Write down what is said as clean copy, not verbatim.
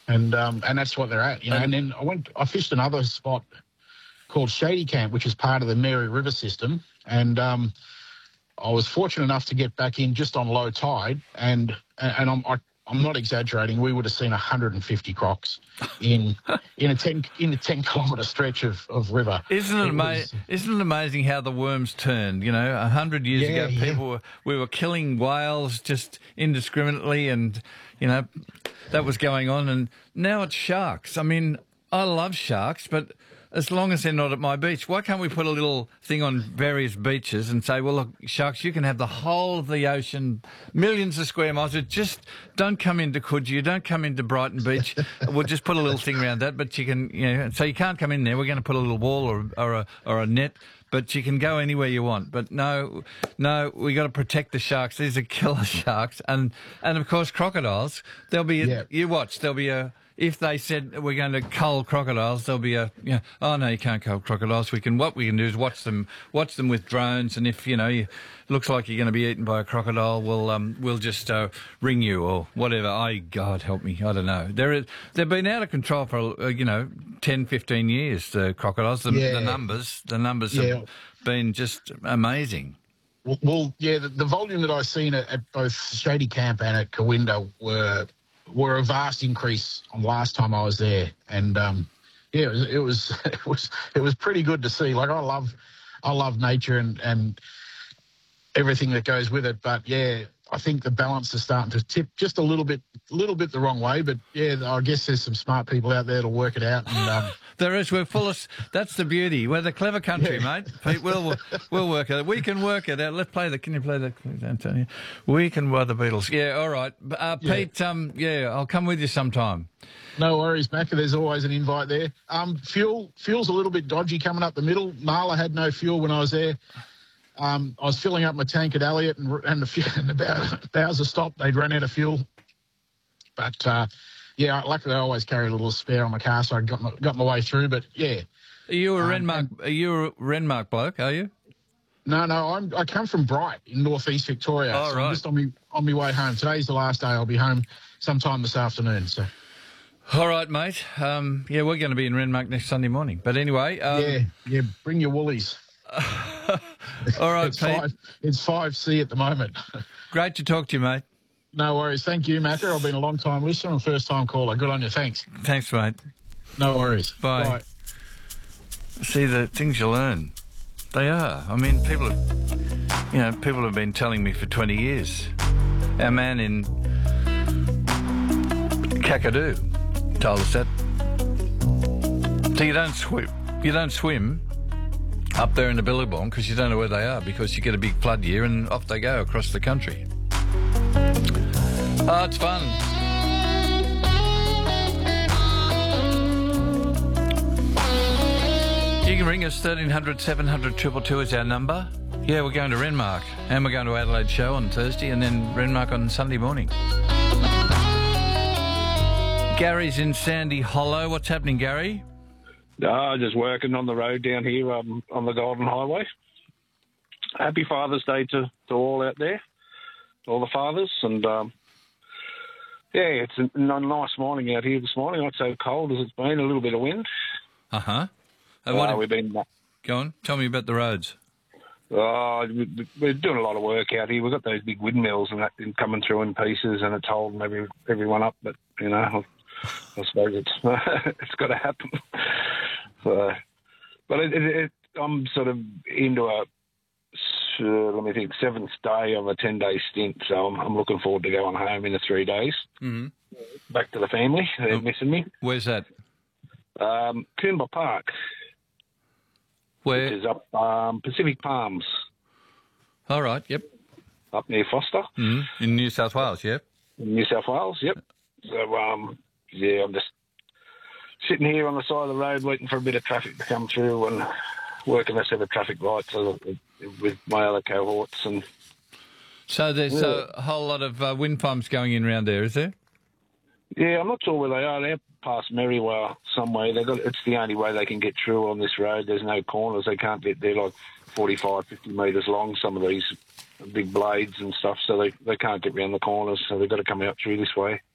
and that's what they're at, you know. And then I fished another spot called Shady Camp, which is part of the Mary River system, and I was fortunate enough to get back in just on low tide, and I'm not exaggerating. We would have seen 150 crocs in a 10 kilometre stretch of river. Isn't it amazing how the worms turned? You know, 100 years ago, we were killing whales just indiscriminately, and you know that was going on. And now it's sharks. I mean, I love sharks, but as long as they're not at my beach, why can't we put a little thing on various beaches and say, well, look, sharks, you can have the whole of the ocean, millions of square miles, but just don't come into Coogee, don't come into Brighton Beach. We'll just put a little thing around that, but you can, you know, so you can't come in there. We're going to put a little wall or a net, but you can go anywhere you want. But no, we got to protect the sharks. These are killer sharks. And of course, crocodiles, there'll be, you watch, there'll be if they said we're going to cull crocodiles, there'll be oh no, you can't cull crocodiles. What we can do is watch them with drones, and if looks like you're going to be eaten by a crocodile, we'll just ring you or whatever. God help me, I don't know. They've been out of control for 10, 15 years. The crocodiles, the numbers have been just amazing. Well, the volume that I've seen at both Shady Camp and at Kawinda were a vast increase on last time I was there, and it was pretty good to see. Like I love nature and everything that goes with it, but I think the balance is starting to tip just a little bit the wrong way. But I guess there's some smart people out there to work it out. And there is. We're full of. That's the beauty. We're the clever country, mate. Pete, we'll work it out. We can work it out. Let's play the. Can you play the? Antonio? We can weather the Beatles. Yeah, all right. Pete. I'll come with you sometime. No worries, Macca. There's always an invite there. Fuel's a little bit dodgy coming up the middle. Marla had no fuel when I was there. I was filling up my tank at Elliot, and about hours of stop, they'd run out of fuel. But luckily I always carry a little spare on my car, so I got my way through. But Are you a Renmark? Are you a Renmark bloke? Are you? No. I come from Bright in northeast Victoria. Oh, so right. I'm just on my way home. Today's the last day. I'll be home sometime this afternoon. So. All right, mate. We're going to be in Renmark next Sunday morning. But anyway, bring your woolies. All right, Pete. It's 5C at the moment. Great to talk to you, mate. No worries. Thank you, Matthew. I've been a long-time listener and first-time caller. Good on you. Thanks. Thanks, mate. No worries. Bye. See, the things you learn, they are. I mean, people have been telling me for 20 years. Our man in Kakadu told us that. So you don't swim up there in the Billabong because you don't know where they are, because you get a big flood year and off they go across the country. Oh, it's fun. You can ring us, 1300 700 222 is our number. Yeah, we're going to Renmark, and we're going to Adelaide Show on Thursday, and then Renmark on Sunday morning. Gary's in Sandy Hollow. What's happening, Gary? Just working on the road down here on the Golden Highway. Happy Father's Day to all out there, all the fathers. And, it's a nice morning out here this morning. Not so cold as it's been, a little bit of wind. Uh-huh. We've been... Go on, tell me about the roads. We're doing a lot of work out here. We've got those big windmills and that coming through in pieces, and it's holding everyone up. But, I suppose it's got to happen. But I'm sort of into a, seventh day of a 10-day stint. So I'm looking forward to going home in 3 days. Mm-hmm. Back to the family. They're missing me. Where's that? Coomba Park. Where? Which is up Pacific Palms. All right, yep. Up near Foster. Mm-hmm. In New South Wales, yep. In New South Wales, yep. So, I'm just sitting here on the side of the road waiting for a bit of traffic to come through and working a set of traffic lights with my other cohorts. And so there's a whole lot of wind farms going in around there, is there? Yeah, I'm not sure where they are. They're past Merriwa somewhere. It's the only way they can get through on this road. There's no corners. They can't get. They're like 45, 50 metres long, some of these big blades and stuff, so they can't get round the corners, so they've got to come out through this way.